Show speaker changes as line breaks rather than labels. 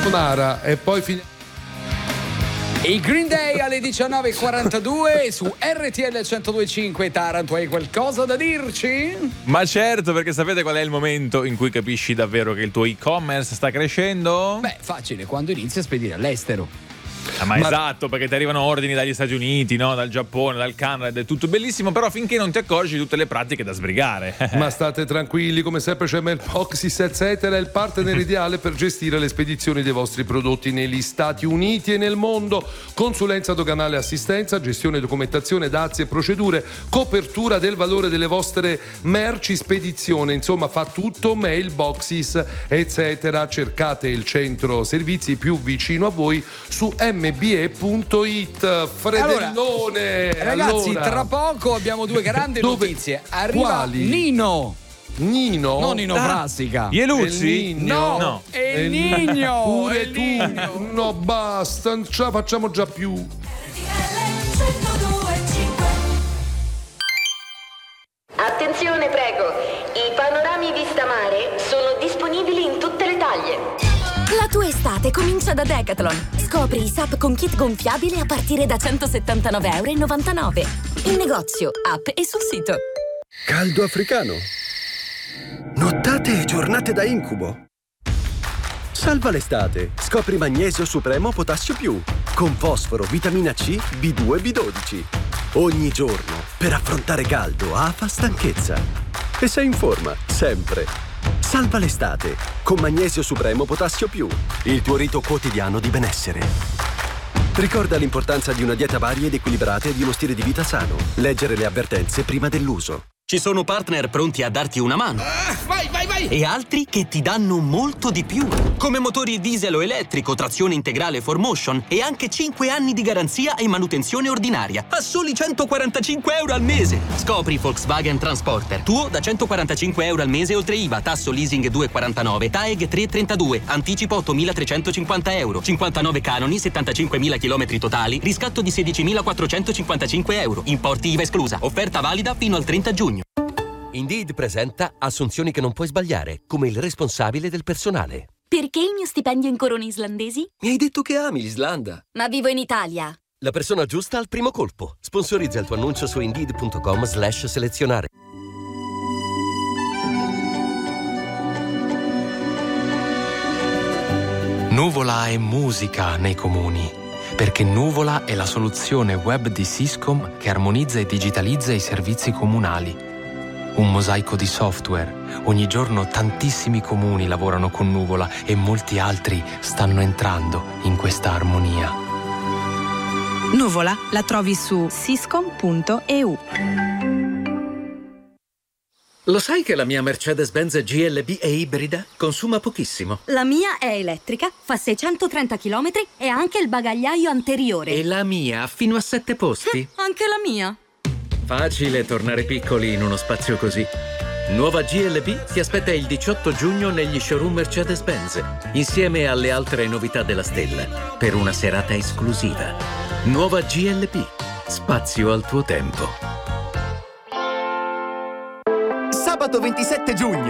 carbonara e poi
I Green Day alle 19.42 su RTL 102.5 Taranto. Hai qualcosa da dirci?
Ma certo, perché sapete qual è il momento in cui capisci davvero che il tuo e-commerce sta crescendo?
Beh, facile, quando inizi a spedire all'estero.
Ma esatto, perché ti arrivano ordini dagli Stati Uniti, no? Dal Giappone, dal Canada, ed è tutto bellissimo, però finché non ti accorgi di tutte le pratiche da sbrigare.
Ma state tranquilli, come sempre c'è Mailboxes etc. è il partner ideale per gestire le spedizioni dei vostri prodotti negli Stati Uniti e nel mondo. Consulenza doganale, assistenza, gestione, documentazione, dazi e procedure, copertura del valore delle vostre merci, spedizione, insomma fa tutto Mailboxes etc. Cercate il centro servizi più vicino a voi su mbe.it. Fredellone.
Ragazzi, tra poco abbiamo due grandi notizie. Arriva
Quali?
Nino.
Non
Nino Frassica.
Ieluzzi?
No, è il Nino.
Pure
il
tu.
Nino.
No, basta, non ce la facciamo già più.
Attenzione, prego. I panorami vista mare sono disponibili in tutte le taglie.
La tua estate comincia da Decathlon. Scopri i SUP con kit gonfiabile a partire da €179,99. In negozio, app e sul sito.
Caldo africano. Nottate e giornate da incubo. Salva l'estate. Scopri Magnesio Supremo Potassio Più. Con fosforo, vitamina C, B2 e B12. Ogni giorno, per affrontare caldo, afa, stanchezza. E sei in forma, sempre. Salva l'estate con Magnesio Supremo Potassio Più, il tuo rito quotidiano di benessere. Ricorda l'importanza di una dieta varia ed equilibrata e di uno stile di vita sano. Leggere le avvertenze prima dell'uso.
Ci sono partner pronti a darti una mano.
Vai!
E altri che ti danno molto di più. Come motori diesel o elettrico, trazione integrale 4Motion e anche 5 anni di garanzia e manutenzione ordinaria. A soli €145 al mese. Scopri Volkswagen Transporter. Tuo da €145 al mese oltre IVA, tasso leasing 2,49, TAEG 3,32, anticipo €8.350, 59 canoni, 75.000 chilometri totali, riscatto di €16.455, importi IVA esclusa. Offerta valida fino al 30 giugno.
Indeed presenta assunzioni che non puoi sbagliare, come il responsabile del personale.
Perché il mio stipendio in corone islandesi?
Mi hai detto che ami l'Islanda.
Ma vivo in Italia.
La persona giusta al primo colpo. Sponsorizza il tuo annuncio su Indeed.com/selezionare.
Nuvola è musica nei comuni, perché Nuvola è la soluzione web di Syscom che armonizza e digitalizza i servizi comunali. Un mosaico di software. Ogni giorno tantissimi comuni lavorano con Nuvola e molti altri stanno entrando in questa armonia.
Nuvola la trovi su syscom.eu.
Lo sai che la mia Mercedes-Benz GLB è ibrida? Consuma pochissimo.
La mia è elettrica, fa 630 km e ha anche il bagagliaio anteriore.
E la mia ha fino a 7 posti.
Anche la mia.
Facile tornare piccoli in uno spazio così. Nuova GLB ti aspetta il 18 giugno negli showroom Mercedes-Benz, insieme alle altre novità della stella, per una serata esclusiva. Nuova GLB, spazio al tuo tempo.
Sabato 27 giugno